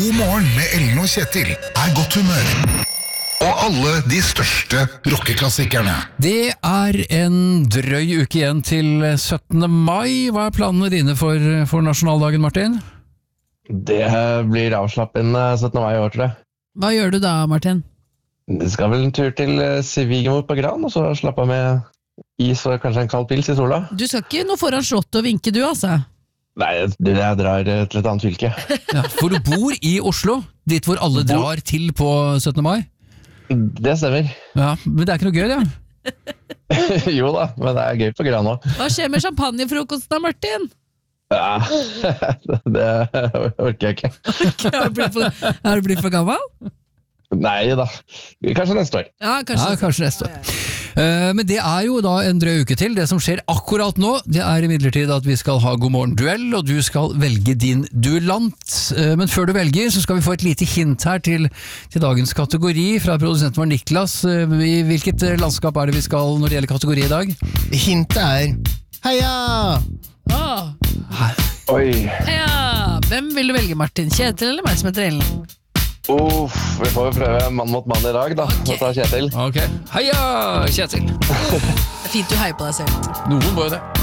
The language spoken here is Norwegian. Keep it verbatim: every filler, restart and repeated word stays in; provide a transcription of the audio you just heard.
God morgen med Ellen og Kjetil er godt humør. Og alle de største rockeklassikerne. Det er en drøy uke igjen til syttende mai. Hva er planene dine for, for nasjonaldagen, Martin? Det blir avslappende syttende mai i år, tror jeg. Hva gjør du da, Martin? Det skal vel en tur til Svigermor på Gran, og så slappe av med is og kanskje en kald pils i sola. Du skal ikke noe foran slottet og vinke du, altså? Nei, jeg drar til et annet fylke. Ja, for du bor i Oslo, dit hvor alle drar til på syttende mai? Det stemmer. Ja, men det er ikke noe gøy, det? Jo da, men det er gøy på Gran også. Hva skjer med champagnefrokosten da, Martin? Ja, det orker jeg ikke. Har du blitt for, har du blitt for gammel? Nei da, kanskje neste år. Ja, kanskje, ja, kanskje neste år. Uh, men det er jo da en drøy uke til. Det som skjer akkurat nå, det er imidlertid at vi skal ha God morgen duell, og du skal velge din duellant. Uh, men før du velger, så skal vi få et lite hint her til, til dagens kategori fra produsenten vår Niklas. Uh, I hvilket landskap er det vi skal når det gjelder kategori i dag? Hintet er Heia! Åh. Oi. Ja, hvem vil du velge, Martin? Kjetil eller meg som heter Ellen? Uff, vi får jo prøve mann mot mann i dag da. Ok. Og ta Kjetil. Ok, heia Kjetil! Det er fint du heier på deg selv. Noen må jo det.